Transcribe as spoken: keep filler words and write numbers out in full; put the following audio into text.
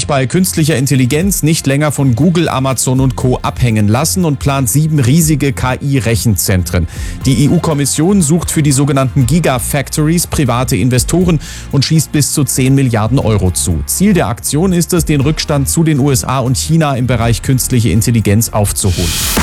sich bei künstlicher Intelligenz nicht länger von Google, Amazon und Co. abhängen lassen und plant sieben riesige K I-Rechenzentren. Die E U-Kommission sucht für die sogenannten Gigafactories private Investoren und schießt bis zu zehn Milliarden Euro zu. Ziel der Aktion ist es, den Rückstand zu den U S A und China im Bereich künstliche Intelligenz aufzuholen.